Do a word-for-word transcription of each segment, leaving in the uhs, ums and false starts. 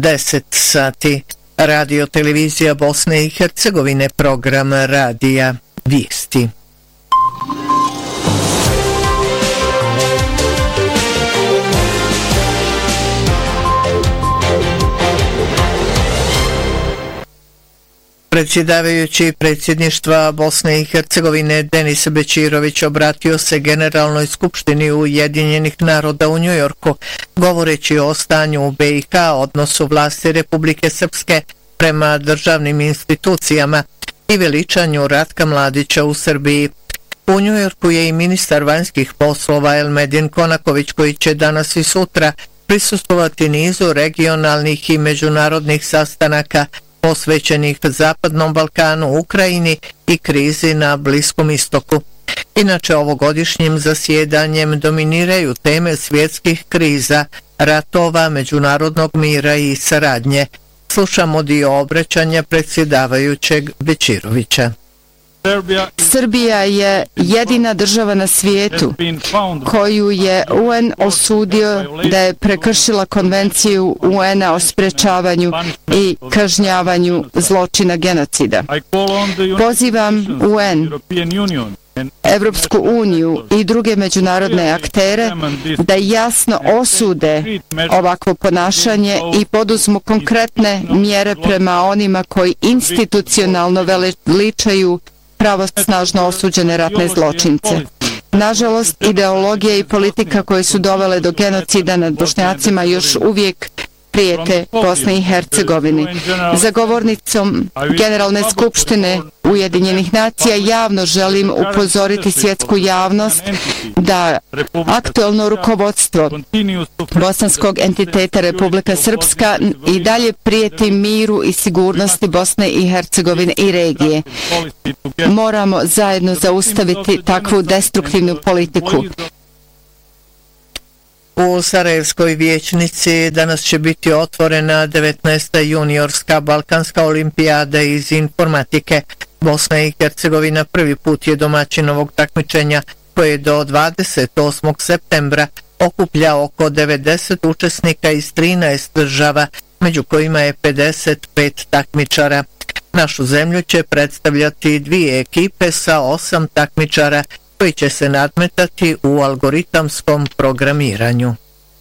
deset sati. Radio televizija Bosne i Hercegovine, program radija Vijesti. Predsjedavajući predsjedništva Bosne i Hercegovine Denis Bećirović obratio se Generalnoj skupštini Ujedinjenih naroda u Njujorku, govoreći o stanju u B i H, odnosu vlasti Republike Srpske prema državnim institucijama i veličanju Ratka Mladića u Srbiji. U Njujorku je i ministar vanjskih poslova Elmedin Konaković, koji će danas i sutra prisustvovati nizu regionalnih i međunarodnih sastanaka posvećenih Zapadnom Balkanu, Ukrajini i krizi na Bliskom istoku. Inače, ovogodišnjim zasjedanjem dominiraju teme svjetskih kriza, ratova, međunarodnog mira i saradnje. Slušamo dio obraćanja predsjedavajućeg Bećirovića. Srbija je jedina država na svijetu koju je U N osudio da je prekršila konvenciju U N-a o sprečavanju i kažnjavanju zločina genocida. Pozivam U N, Evropsku uniju i druge međunarodne aktere da jasno osude ovakvo ponašanje i poduzmu konkretne mjere prema onima koji institucionalno veličaju pravosnažno osuđene ratne zločince. Nažalost, ideologija i politika koje su dovele do genocida nad Bošnjacima još uvijek prijete Bosni i Hercegovini. Za govornicom Generalne skupštine Ujedinjenih nacija javno želim upozoriti svjetsku javnost da aktualno rukovodstvo bosanskog entiteta Republika Srpska i dalje prijeti miru i sigurnosti Bosne i Hercegovine i regije. Moramo zajedno zaustaviti takvu destruktivnu politiku. U Sarajevskoj vijećnici danas će biti otvorena devetnaesta juniorska balkanska olimpijada iz informatike. Bosna i Hercegovina prvi put je domaćin ovog takmičenja koje do dvadeset osmog septembra okuplja oko devedeset učesnika iz trinaest država, među kojima je pedeset pet takmičara. Našu zemlju će predstavljati dvije ekipe sa osam takmičara koji će se nadmetati u algoritamskom programiranju.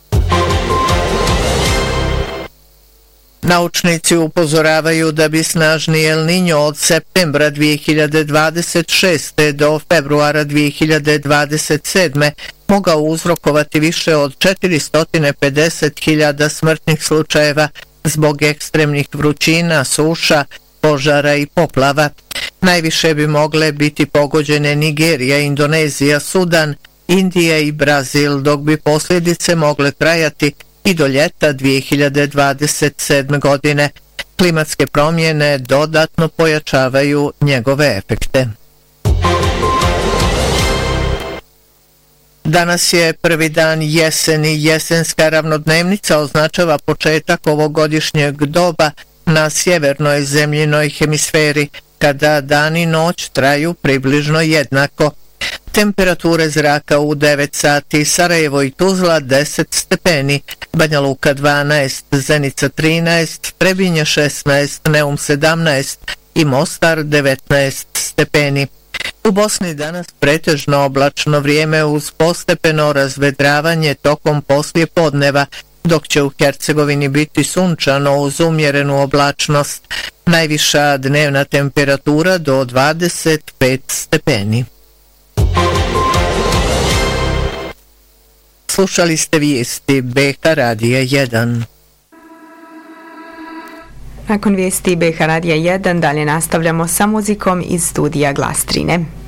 Naučnici upozoravaju da bi snažni El Niño od septembra dvije hiljade dvadeset šeste do februara dvije hiljade dvadeset sedme mogao uzrokovati više od četiristo pedeset hiljada smrtnih slučajeva zbog ekstremnih vrućina, suša, požara i poplava. Najviše bi mogle biti pogođene Nigerija, Indonezija, Sudan, Indija i Brazil, dok bi posljedice mogle trajati i do ljeta dvije hiljade dvadeset sedme. godine. Klimatske promjene dodatno pojačavaju njegove efekte. Danas je prvi dan jeseni. Jesenska ravnodnevnica označava početak ovogodišnjeg doba na sjevernoj zemljinoj hemisferi, kada dan i noć traju približno jednako. Temperature zraka u devet sati, Sarajevo i Tuzla deset stepeni, Banja Luka dvanaest, Zenica trinaest, Trebinje šesnaest, Neum sedamnaest i Mostar devetnaest stepeni. U Bosni danas pretežno oblačno vrijeme uz postepeno razvedravanje tokom poslije podneva, dok će u Hercegovini biti sunčano uz umjerenu oblačnost. Najviša dnevna temperatura do dvadeset pet stepeni. Slušali ste vijesti B H Radija jedan. Nakon vijesti B H Radija jedan dalje nastavljamo sa muzikom iz studija Glastrine.